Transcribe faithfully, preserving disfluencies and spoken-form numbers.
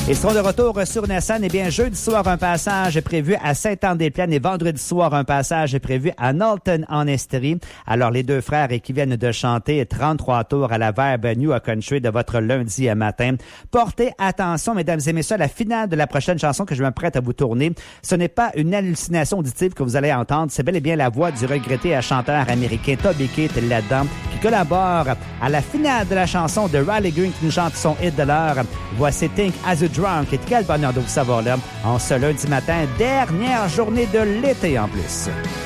Ils seront de retour sur Nessan. Eh bien, jeudi soir, un passage est prévu à Sainte-Anne-des-Plaines et vendredi soir, un passage est prévu à Knowlton en Estrie. Alors, les deux frères qui viennent de chanter trente-trois tours à la Verbe New Country de votre lundi matin. Portez attention, mesdames et messieurs, à la finale de la prochaine chanson que je m'apprête à vous tourner. Ce n'est pas une hallucination auditive que vous allez entendre. C'est bel et bien la voix du regretté chanteur américain Toby Keith là-dedans, qui collabore à la finale de la chanson de Riley Green qui nous chante son hit de l'heure. Voici Think As You Drunk. Et quel bonheur de vous savoir là en ce lundi matin, dernière journée de l'été en plus.